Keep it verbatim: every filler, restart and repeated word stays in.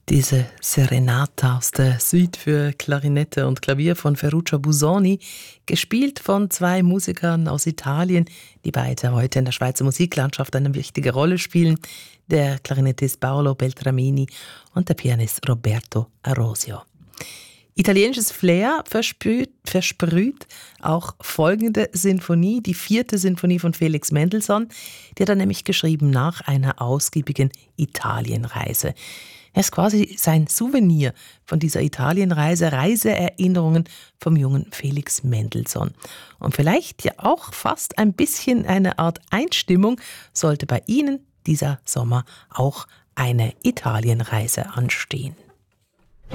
Diese Serenata aus der Suite für Klarinette und Klavier von Ferruccio Busoni, gespielt von zwei Musikern aus Italien, die beide heute in der Schweizer Musiklandschaft eine wichtige Rolle spielen, der Klarinettist Paolo Beltramini und der Pianist Roberto Arosio. Italienisches Flair versprüht, versprüht auch folgende Sinfonie, die vierte Sinfonie von Felix Mendelssohn, die hat er nämlich geschrieben nach einer ausgiebigen Italienreise. Er ist quasi sein Souvenir von dieser Italienreise, Reiseerinnerungen vom jungen Felix Mendelssohn. Und vielleicht ja auch fast ein bisschen eine Art Einstimmung sollte bei Ihnen dieser Sommer auch eine Italienreise anstehen.